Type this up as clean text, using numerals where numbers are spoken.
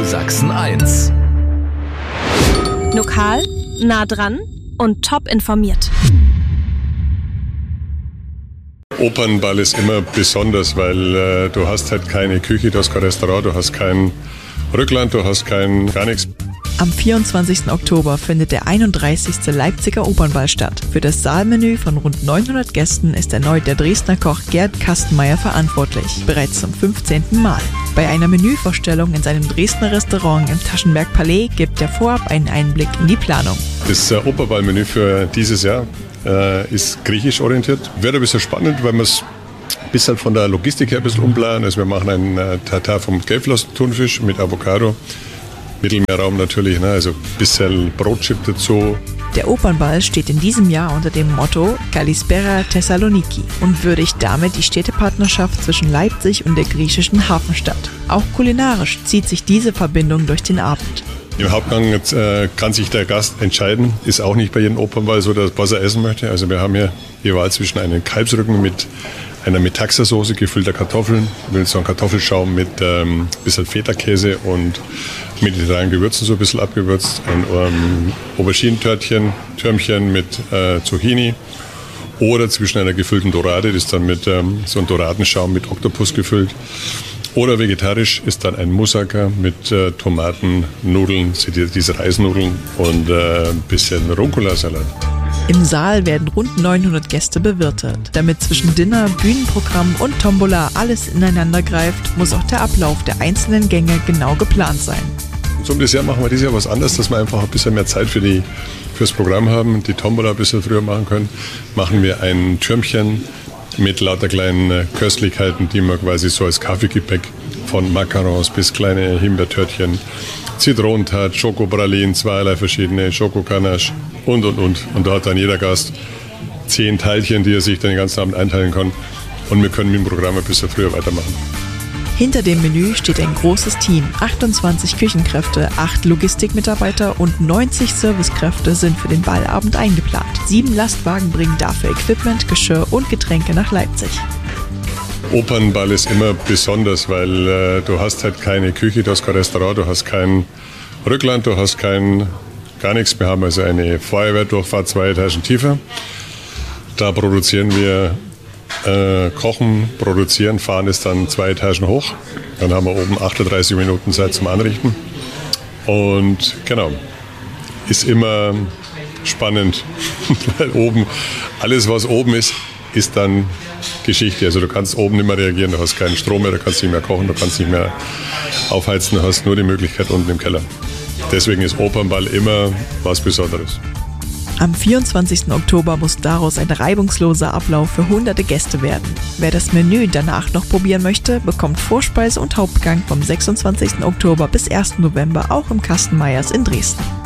Radio Sachsen 1. Lokal, nah dran und top informiert. Opernball ist immer besonders, weil du hast halt keine Küche, du hast kein Restaurant, du hast kein Rückland, du hast gar nichts. Am 24. Oktober findet der 31. Leipziger Opernball statt. Für das Saalmenü von rund 900 Gästen ist erneut der Dresdner Koch Gerd Kastenmeier verantwortlich, bereits zum 15. Mal. Bei einer Menüvorstellung in seinem Dresdner Restaurant im Taschenberg Palais gibt er vorab einen Einblick in die Planung. Das Opernball-Menü für dieses Jahr ist griechisch orientiert. Wird ein bisschen spannend, weil wir es ein bisschen von der Logistik her ein bisschen umplanen. Also wir machen einen Tartar vom Gelbflossen-Thunfisch mit Avocado. Mittelmeerraum natürlich, also ein bisschen Brotchip dazu. Der Opernball steht in diesem Jahr unter dem Motto Kalispera Thessaloniki und würdigt damit die Städtepartnerschaft zwischen Leipzig und der griechischen Hafenstadt. Auch kulinarisch zieht sich diese Verbindung durch den Abend. Im Hauptgang kann sich der Gast entscheiden. Ist auch nicht bei jedem Opernball so, was er essen möchte. Also wir haben hier die Wahl zwischen einem Kalbsrücken mit einer Metaxa-Soße, gefüllter Kartoffeln, so einen Kartoffelschaum mit bisschen Feta-Käse und mediterranen Gewürzen so ein bisschen abgewürzt, ein Auberginentörtchen, Türmchen mit Zucchini oder zwischen einer gefüllten Dorade, das ist dann mit so einem Doradenschaum mit Oktopus gefüllt. Oder vegetarisch ist dann ein Moussaka mit Tomaten, Nudeln, diese Reisnudeln und ein bisschen Rucola-Salat. Im Saal werden rund 900 Gäste bewirtet. Damit zwischen Dinner, Bühnenprogramm und Tombola alles ineinander greift, muss auch der Ablauf der einzelnen Gänge genau geplant sein. Zum Dessert machen wir dieses Jahr was anderes, dass wir einfach ein bisschen mehr Zeit fürs Programm haben, die Tombola ein bisschen früher machen können. Machen wir ein Türmchen mit lauter kleinen Köstlichkeiten, die man quasi so als Kaffeegepäck von Macarons bis kleine Himbeertörtchen, Zitronentat, Schokopralinen, zweierlei verschiedene, Schokokanache und. Und da hat dann jeder Gast 10 Teilchen, die er sich dann den ganzen Abend einteilen kann. Und wir können mit dem Programm ein bisschen früher weitermachen. Hinter dem Menü steht ein großes Team. 28 Küchenkräfte, 8 Logistikmitarbeiter und 90 Servicekräfte sind für den Ballabend eingeplant. 7 Lastwagen bringen dafür Equipment, Geschirr und Getränke nach Leipzig. Opernball ist immer besonders, weil du hast halt keine Küche, du hast kein Restaurant, du hast kein Rückland, du hast gar nichts. Wir haben also eine Feuerwehrdurchfahrt 2 Etagen tiefer. Da produzieren wir kochen, produzieren, fahren es dann 2 Etagen hoch. Dann haben wir oben 38 Minuten Zeit zum Anrichten. Und genau, ist immer spannend, weil oben, alles was oben ist dann Geschichte. Also du kannst oben nicht mehr reagieren, du hast keinen Strom mehr, du kannst nicht mehr kochen, du kannst nicht mehr aufheizen, du hast nur die Möglichkeit unten im Keller. Deswegen ist Opernball immer was Besonderes. Am 24. Oktober muss daraus ein reibungsloser Ablauf für hunderte Gäste werden. Wer das Menü danach noch probieren möchte, bekommt Vorspeise und Hauptgang vom 26. Oktober bis 1. November auch im Kastenmeiers in Dresden.